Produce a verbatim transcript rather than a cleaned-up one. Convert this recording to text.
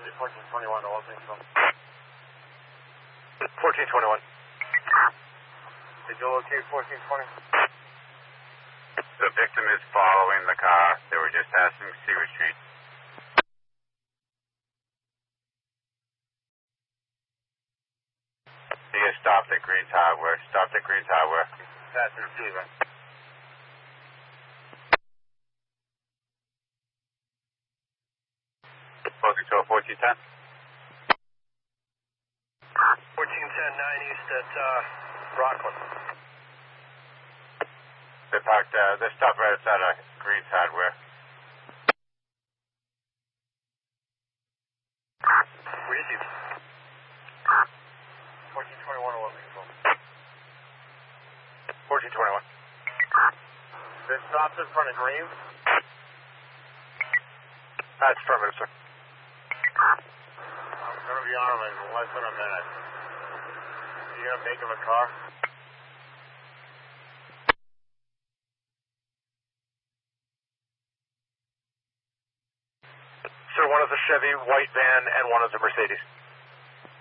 fourteen twenty-one, all things from. fourteen twenty-one. Did you locate fourteen twenty? The victim is following the car. They were just passing Stewart Street. He is stopped at Green's Hardware. Stopped at Green's Hardware. That's the receiver. Closing to a fourteen ten. fourteen ten, nine east at uh, Rockland. They parked, uh, they stopped right outside of Green's Hardware. Receive. fourteen twenty-one, all things from. fourteen twenty-one. They stopped in front of Green. That's affirmative, sir. I'm going to be on him in less than a minute. Are you going to make him a car? Sir, one is a Chevy white van and one is a Mercedes.